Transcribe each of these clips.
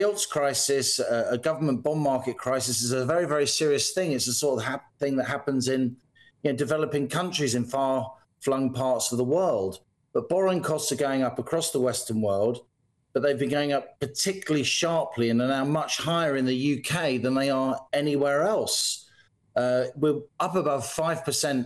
gilts crisis, a government bond market crisis, is a very, very serious thing. It's the sort of thing that happens in developing countries in far-flung parts of the world. But borrowing costs are going up across the Western world, but they've been going up particularly sharply and are now much higher in the UK than they are anywhere else. We're up above 5%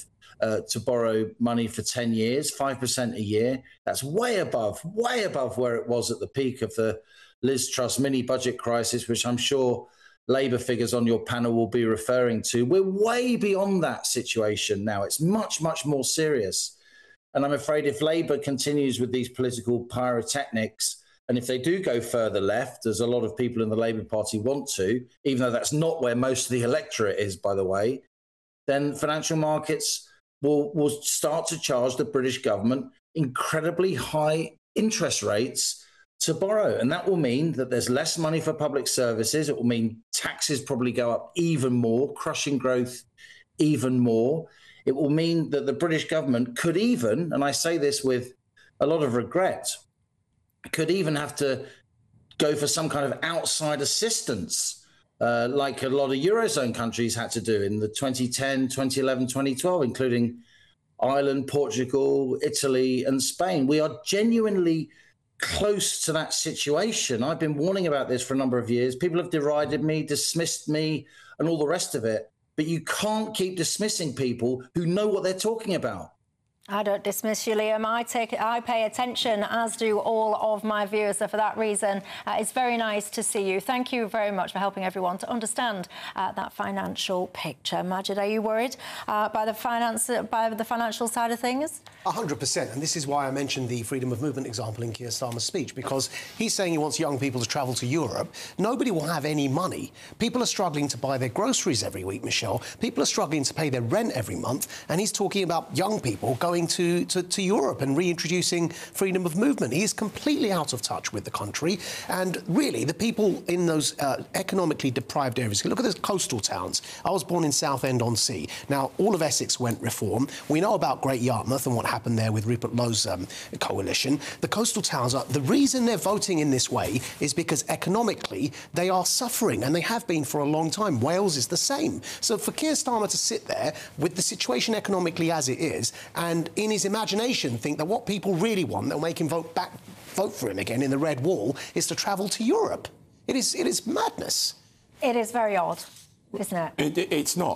to borrow money for 10 years, 5% a year. That's way above where it was at the peak of the Liz Truss mini-budget crisis, which I'm sure Labour figures on your panel will be referring to. We're way beyond that situation now. It's much, much more serious. And I'm afraid if Labour continues with these political pyrotechnics, and if they do go further left, as a lot of people in the Labour Party want to, even though that's not where most of the electorate is, by the way, then financial markets will start to charge the British government incredibly high interest rates to borrow. And that will mean that there's less money for public services. It will mean taxes probably go up even more, crushing growth even more. It will mean that the British government could even, and I say this with a lot of regret, could even have to go for some kind of outside assistance, like a lot of Eurozone countries had to do in the 2010, 2011, 2012, including Ireland, Portugal, Italy, and Spain. We are genuinely close to that situation. I've been warning about this for a number of years. People have derided me, dismissed me, and all the rest of it. But you can't keep dismissing people who know what they're talking about. I don't dismiss you, Liam. I pay attention, as do all of my viewers. So for that reason, it's very nice to see you. Thank you very much for helping everyone to understand that financial picture. Majid, are you worried by the financial side of things? 100%. And this is why I mentioned the freedom of movement example in Keir Starmer's speech, because he's saying he wants young people to travel to Europe. Nobody will have any money. People are struggling to buy their groceries every week, Michelle. People are struggling to pay their rent every month. And he's talking about young people going to Europe and reintroducing freedom of movement. He is completely out of touch with the country. And really, the people in those economically deprived areas, look at the coastal towns. I was born in Southend-on-Sea. Now, all of Essex went reform. We know about Great Yarmouth and what happened there with Rupert Lowe's coalition. The coastal towns the reason they're voting in this way is because economically they are suffering, and they have been for a long time. Wales is the same. So for Keir Starmer to sit there with the situation economically as it is, and in his imagination think that what people really want, they'll make him vote for him again in the red wall, is to travel to Europe. It is madness. It is very odd, isn't it? It's not.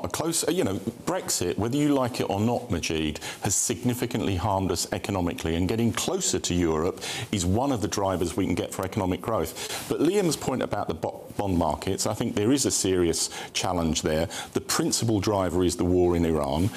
Brexit, whether you like it or not, Majid, has significantly harmed us economically, and getting closer to Europe is one of the drivers we can get for economic growth. But Liam's point about the bond markets, I think there is a serious challenge there. The principal driver is the war in Iran.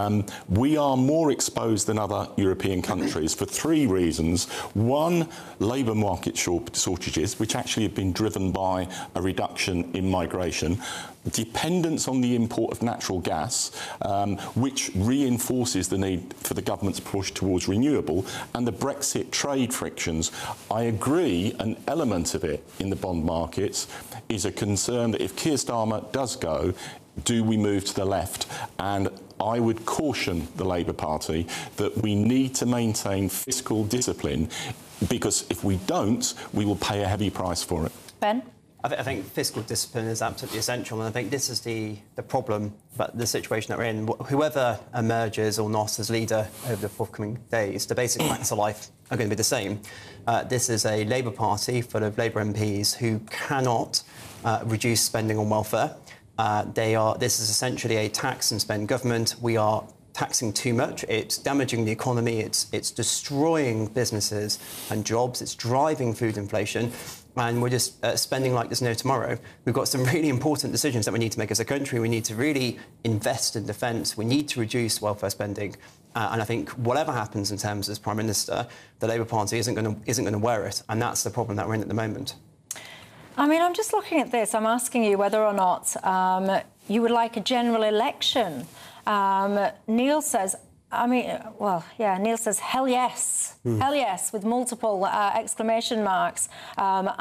We are more exposed than other European countries for three reasons. One, labour market shortages, which actually have been driven by a reduction in migration. Dependence on the import of natural gas, which reinforces the need for the government's push towards renewable, and the Brexit trade frictions. I agree an element of it in the bond markets is a concern that if Keir Starmer does go, do we move to the left? And I would caution the Labour Party that we need to maintain fiscal discipline, because if we don't, we will pay a heavy price for it. Ben? I think fiscal discipline is absolutely essential, and I think this is the problem about the situation that we're in. Whoever emerges or not as leader over the forthcoming days, the basic facts of life are going to be the same. This is a Labour Party full of Labour MPs who cannot reduce spending on welfare. This is essentially a tax and spend government. We are taxing too much. It's damaging the economy. It's destroying businesses and jobs. It's driving food inflation. And we're just spending like there's no tomorrow. We've got some really important decisions that we need to make as a country. We need to really invest in defence. We need to reduce welfare spending. And I think whatever happens in terms as Prime Minister, the Labour Party isn't going to wear it. And that's the problem that we're in at the moment. I mean, I'm just looking at this. I'm asking you whether or not you would like a general election. Neil says, Neil says, hell yes. Hell yes, with multiple exclamation marks.